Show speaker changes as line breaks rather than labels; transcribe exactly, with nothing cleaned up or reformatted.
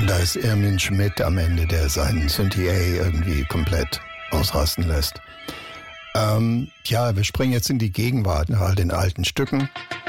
Da ist Irmin Schmidt am Ende, der seinen Synthie A irgendwie komplett ausrasten lässt. Ähm, ja, wir springen jetzt in die Gegenwart nach all den alten Stücken.